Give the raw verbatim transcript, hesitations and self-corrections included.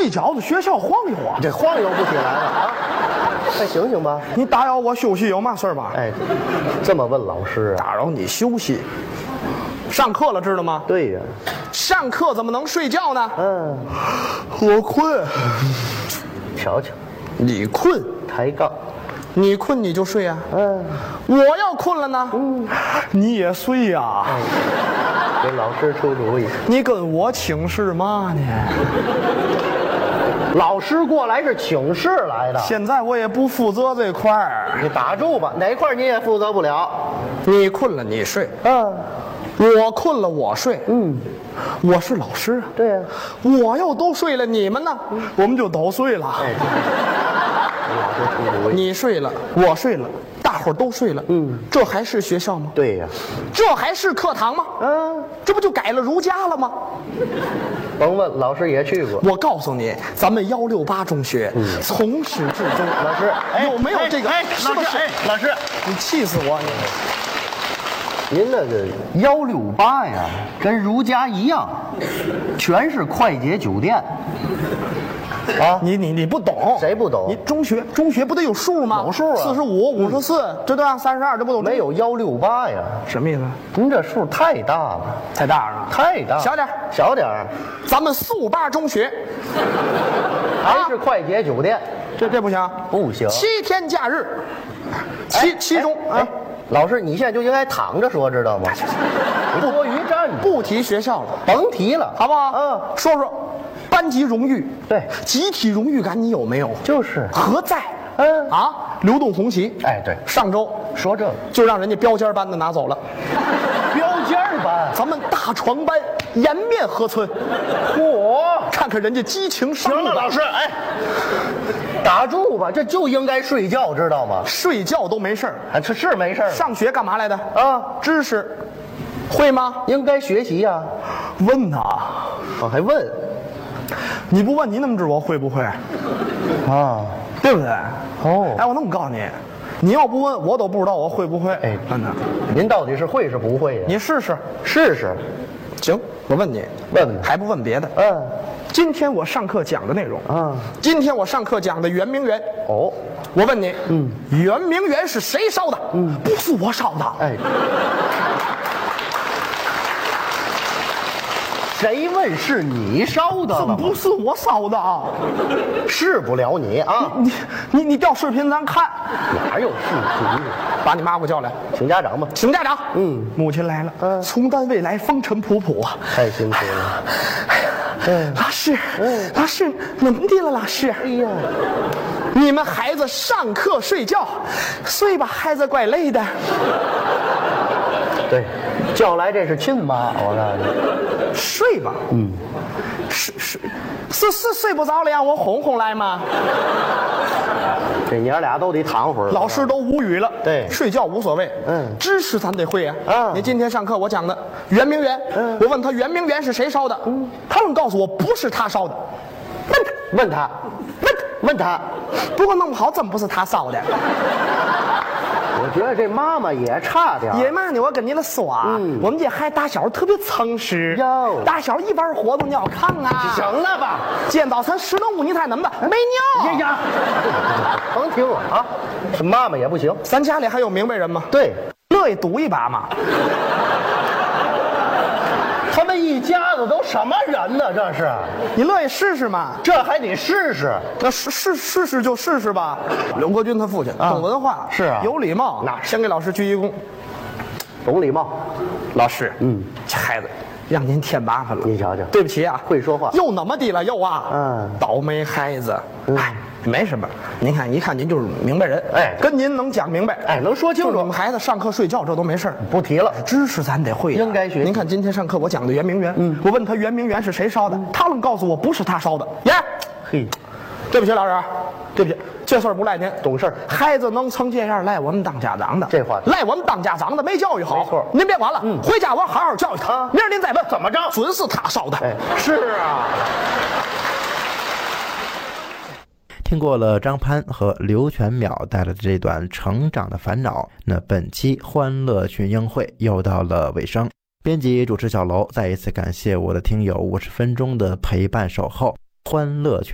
睡觉在学校晃悠啊， 这晃悠不起来了啊！再醒醒吧。 你打扰我休息有嘛事儿吗？ 哎，这么问老师啊？ 打扰你休息。上课了，知道吗？ 对呀。 上课怎么能睡觉呢？ 嗯， 我困。 瞧瞧， 你困， 抬杠。 你困你就睡啊。 嗯， 我要困了呢，嗯，你也睡呀、啊。 哎，给老师出主意。 你跟我请示嘛呢？ 老师过来是请示来的。 现在我也不负责这块儿。 你打住吧，哪块你也负责不了。 你困了你睡， 嗯， 我困了我睡， 嗯， 我是老师啊。 对呀、啊， 我要都睡了，你们呢？嗯、我们就都睡了。 哎，老师出主意。 你睡了，我睡了，大伙儿都睡了， 嗯， 这还是学校吗？ 对呀、啊， 这还是课堂吗？ 嗯， 这不就改了儒家了吗？ 甭问，老师也去过。 我告诉你，咱们幺六八中学、嗯、从始至终， 老师、哎、 有没有这个？ 哎， 是不是？ 哎，老师， 你气死我！ 你您那个幺六八呀，跟儒家一样，全是快捷酒店。啊， 你你你不懂， 谁不懂？ 你中学中学不得有数吗？ 有数啊， 四十五、五十四，这对吧？三十二，这不都没有幺六八呀？ 什么意思？ 您这数太大了， 太大了， 太大， 小点， 小点。 咱们四五八中学还是快捷酒店， 这这不行， 不行。 七天假日，其其中啊， 老师，你现在就应该躺着说，知道吗？你多余站着， 不提学校了， 甭提了， 好不好？ 嗯， 说说。班级荣誉， 对， 集体荣誉感你有没有？ 就是何在？ 嗯啊，流动红旗， 哎，对， 上周说这个就让人家标间班的拿走了。 标间班， 咱们大床班颜面何存？ 嚯， 看看人家激情上路。 行了，老师，哎，打住吧，这就应该睡觉，知道吗？ 睡觉都没事儿， 啊，这是没事儿。 上学干嘛来的？ 啊， 知识会吗？ 应该学习呀。 问呐， 我还问。 你不问你怎么知道我会不会啊？ 对不对？ 哦， 哎，我那么告诉你，你要不问我都不知道我会不会。 哎， 真的， 您到底是会是不会呀？ 你试试， 试试。 行，我问你， 问问， 还不问别的？ 嗯， 今天我上课讲的内容啊， 今天我上课讲的圆明园。 哦， 我问你， 嗯， 圆明园是谁烧的？ 嗯， 不是我烧的。 哎。谁问是你烧的了？ 不是我烧的啊， 是不了你啊！ 你你你调视频咱看， 哪有视频？ 把你妈给我叫来， 请家长吧。 请家长。 嗯， 母亲来了。 嗯， 从单位来，风尘仆仆啊， 太辛苦了。 哎呀，嗯，老师，嗯，老师，怎么的了，老师？ 哎呀， 你们孩子上课睡觉，睡吧，孩子怪累的。 对，叫来这是亲妈，我告诉你。 睡吧，嗯，睡睡，是是睡不着了，让我哄哄来吗？ 这娘俩都得躺会儿。 老师都无语了。 对， 睡觉无所谓， 嗯， 知识咱得会啊。 啊， 你今天上课我讲的圆明园，嗯，我问他圆明园是谁烧的，嗯，他们告诉我不是他烧的， 问他，问他，问问他， 不过弄不好真不是他烧的。 我觉得这妈妈也差点。 也嘛呢？我跟你们说啊，嗯，我们这孩打小特别诚实。 哟， 打小一玩活动尿炕啊。 行了吧？ 见早晨十能五，你猜怎么的？没尿。 哎呀，甭听了啊！妈妈也不行。 咱家里还有明白人吗？ 对， 乐意赌一把嘛。 他们一家子都什么人呢？这是你乐意试试吗？ 这还得试试。 那试试试试就试试吧。刘国军他父亲懂文化， 是啊， 有礼貌。那先给老师鞠一躬， 懂礼貌。 老师， 嗯， 这孩子让您添麻烦了。 你瞧瞧， 对不起啊， 会说话。 又那么的了又啊， 嗯， 倒霉孩子。哎，没什么。您看，一看您就是明白人。哎，跟您能讲明白， 哎，能说清楚。 你们孩子上课睡觉这都没事不提了。 知识咱得会， 应该学。 您看今天上课我讲的圆明园，嗯，我问他圆明园是谁烧的，他能告诉我不是他烧的。耶， 嘿， 对不起老师，对不起，这事儿不赖您， 懂事。 孩子能成这样，赖我们当家长的。 这话赖我们当家长的没教育好。 没错， 您别管了，嗯，回家我好好教育他。 啊， 明儿您再问怎么着， 准是他烧的。 哎，是啊。 听过了张潘和刘全淼带来的这段成长的烦恼，那本期欢乐群英会又到了尾声。编辑主持小楼再一次感谢我的听友五十分钟的陪伴守候。欢乐群